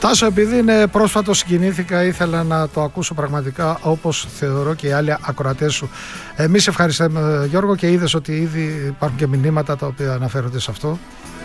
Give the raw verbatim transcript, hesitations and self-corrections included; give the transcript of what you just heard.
Τάσο, επειδή είναι πρόσφατο, συγκινήθηκα, ήθελα να το ακούσω πραγματικά, όπως θεωρώ και οι άλλοι ακροατές σου. Εμείς ευχαριστούμε, Γιώργο, και είδες ότι ήδη υπάρχουν και μηνύματα τα οποία αναφέρονται σε αυτό.